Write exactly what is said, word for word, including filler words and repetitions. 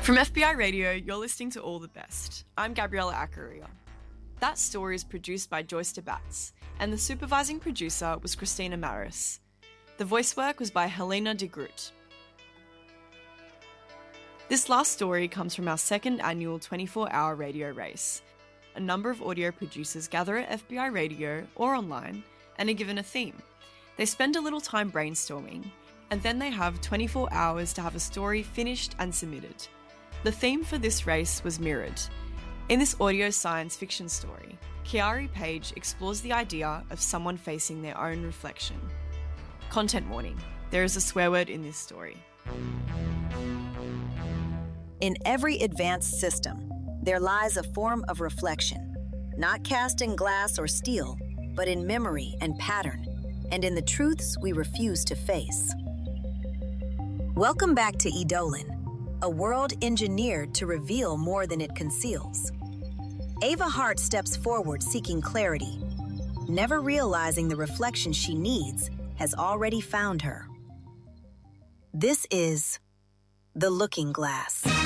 From F B I Radio, you're listening to All the Best. I'm Gabriella Acaria. That story is produced by Joyce DeBatz, and the supervising producer was Christina Maris. The voice work was by Helena de Groot. This last story comes from our second annual twenty-four hour radio race. A number of audio producers gather at F B I Radio or online and are given a theme. They spend a little time brainstorming, and then they have twenty-four hours to have a story finished and submitted. The theme for this race was Mirrored. In this audio science fiction story, Kiari Page explores the idea of someone facing their own reflection. Content warning: there is a swear word in this story. In every advanced system, there lies a form of reflection, not cast in glass or steel, but in memory and pattern, and in the truths we refuse to face. Welcome back to Eidolon, a world engineered to reveal more than it conceals. Ava Hart steps forward seeking clarity, never realizing the reflection she needs has already found her. This is The Looking Glass.